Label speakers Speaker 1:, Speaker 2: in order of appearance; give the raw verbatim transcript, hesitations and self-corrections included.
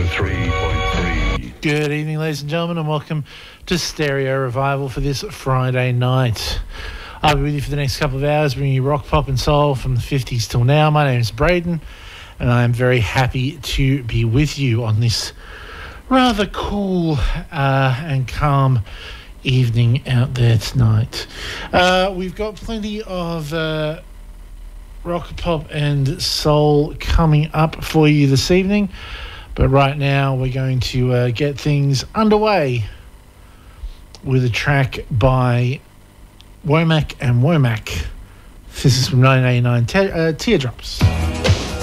Speaker 1: three point three.
Speaker 2: Good evening, ladies and gentlemen, and welcome to Stereo Revival for this Friday night. I'll be with you for the next couple of hours, bringing you rock, pop and soul from the fifties till now. My name is Braden, and I am very happy to be with you on this rather cool uh, and calm evening out there tonight. Uh, we've got plenty of uh, rock, pop and soul coming up for you this evening, but right now we're going to uh, get things underway with a track by Womack and Womack. This is from nineteen eighty-nine, Te- uh, Teardrops.